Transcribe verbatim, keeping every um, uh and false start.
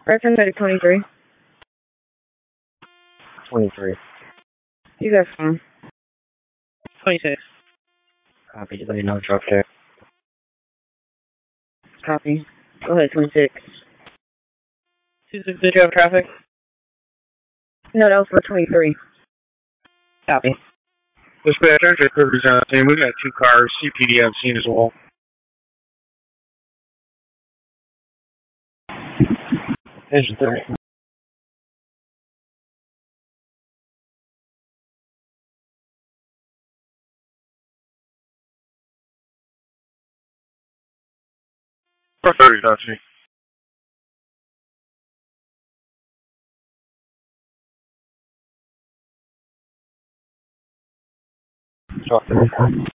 Reference at twenty-three. twenty-three. You got phone. twenty-six. Copy. Just let me know truck there. Copy. Go ahead, twenty-six. two six, did you have traffic? No, that was for twenty-three. Copy. Dispatch, after Kirby's on the scene, we got two cars, C P D on scene as well. Vision three. four thirty, not see. Truck there.